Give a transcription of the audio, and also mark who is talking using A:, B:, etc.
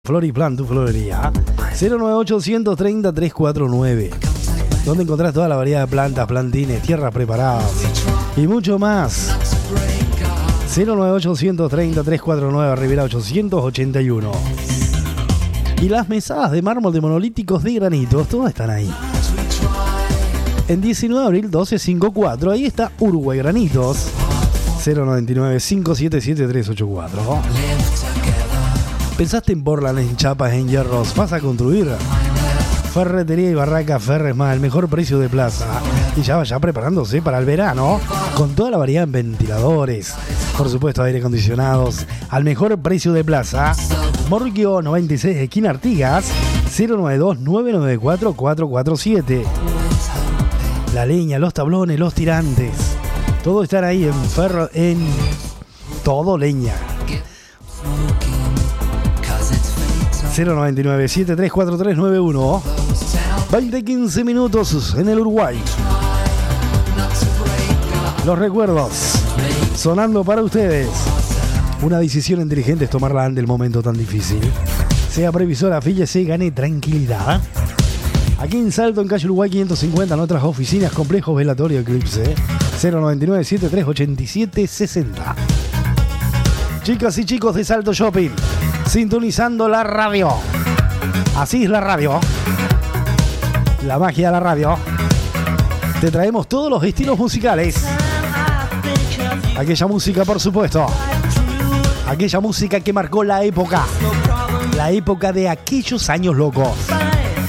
A: Floriplan, tu florería. 09830-349. Donde encontrás toda la variedad de plantas, plantines, tierras preparadas y mucho más. 09830-349, Rivera 881. Y las mesadas de mármol de monolíticos de granitos, todas están ahí. En 19 de abril 1254, ahí está Uruguay Granitos. 099-577-384. ¿Pensaste en Portland, en chapas, en hierros? ¿Vas a construir? Ferretería y Barraca Ferresma, el mejor precio de plaza. Y ya vaya preparándose para el verano, con toda la variedad en ventiladores. Por supuesto, aire acondicionados, al mejor precio de plaza. Morquio 96, esquina Artigas, 092-994-447. La leña, los tablones, los tirantes. Todo estar ahí en Ferro, en todo leña. 099-734391. 20-15 minutos en el Uruguay. Los recuerdos sonando para ustedes. Una decisión inteligente es tomarla ante el momento tan difícil. Sea previsora, fíjese, gane tranquilidad. Aquí en Salto, en calle Uruguay 550, en otras oficinas, Complejo Velatorio Eclipse. 099-7387-60. Chicas y chicos de Salto Shopping, sintonizando la radio. Así es la radio. La magia de la radio. Te traemos todos los estilos musicales. Aquella música, por supuesto. Aquella música que marcó la época. La época de aquellos años locos.